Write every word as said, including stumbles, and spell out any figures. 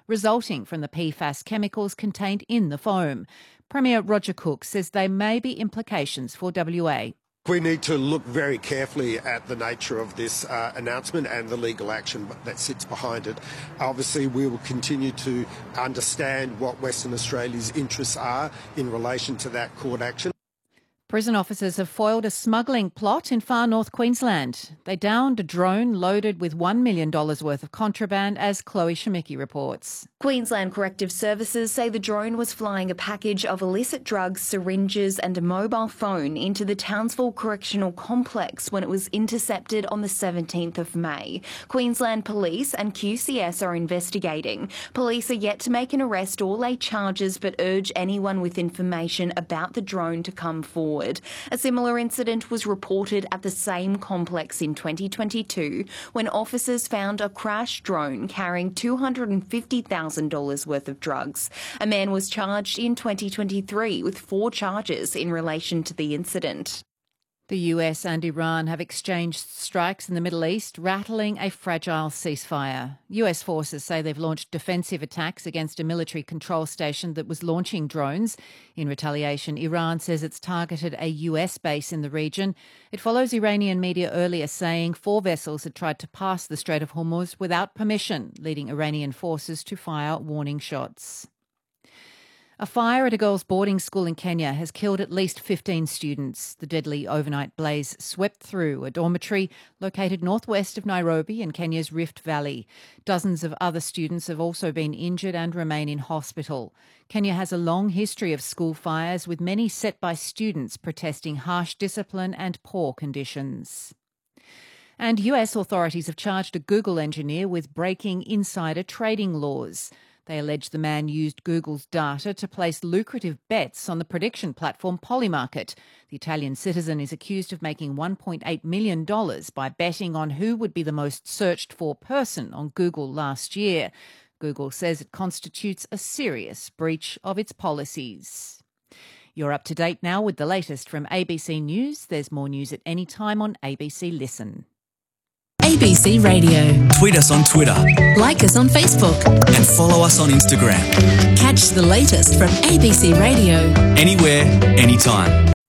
resulting from the P FAS chemicals contained in the foam. Premier Roger Cook says there may be implications for W A. We need to look very carefully at the nature of this uh, announcement and the legal action that sits behind it. Obviously, we will continue to understand what Western Australia's interests are in relation to that court action. Prison officers have foiled a smuggling plot in far north Queensland. They downed a drone loaded with one million dollars worth of contraband, as Chloe Shemicki reports. Queensland Corrective Services say the drone was flying a package of illicit drugs, syringes and a mobile phone into the Townsville Correctional Complex when it was intercepted on the seventeenth of May. Queensland Police and Q C S are investigating. Police are yet to make an arrest or lay charges, but urge anyone with information about the drone to come forward. A similar incident was reported at the same complex in twenty twenty-two when officers found a crashed drone carrying two hundred fifty thousand dollars worth of drugs. A man was charged in twenty twenty-three with four charges in relation to the incident. The U S and Iran have exchanged strikes in the Middle East, rattling a fragile ceasefire. U S forces say they've launched defensive attacks against a military control station that was launching drones. In retaliation, Iran says it's targeted a U S base in the region. It follows Iranian media earlier saying four vessels had tried to pass the Strait of Hormuz without permission, leading Iranian forces to fire warning shots. A fire at a girls' boarding school in Kenya has killed at least fifteen students. The deadly overnight blaze swept through a dormitory located northwest of Nairobi in Kenya's Rift Valley. Dozens of other students have also been injured and remain in hospital. Kenya has a long history of school fires, with many set by students protesting harsh discipline and poor conditions. And U S authorities have charged a Google engineer with breaking insider trading laws. They allege the man used Google's data to place lucrative bets on the prediction platform Polymarket. The Italian citizen is accused of making one point eight million dollars by betting on who would be the most searched for person on Google last year. Google says it constitutes a serious breach of its policies. You're up to date now with the latest from A B C News. There's more news at any time on A B C Listen. A B C Radio. Tweet us on Twitter. Like us on Facebook. And follow us on Instagram. Catch the latest from A B C Radio. Anywhere, anytime.